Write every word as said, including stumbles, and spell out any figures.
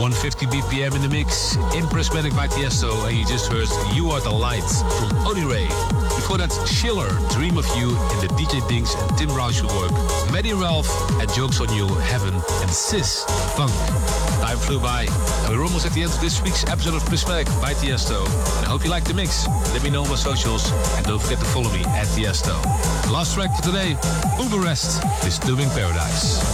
one fifty B P M in the mix. Prismatic by Tiesto, and you just heard You Are the Light from Oni Ray. Before that, Schiller, Dream of You in the D J Dinks and Tim Roush work. Maddie Ralph and Jokes on You, Heaven, and Sis, Funk. Time flew by, and we're almost at the end of this week's episode of Prismatic by Tiesto. And I hope you liked the mix. Let me know on my socials, and don't forget to follow me at Tiesto. Last track for today, Uber Rest, Disturbing Paradise.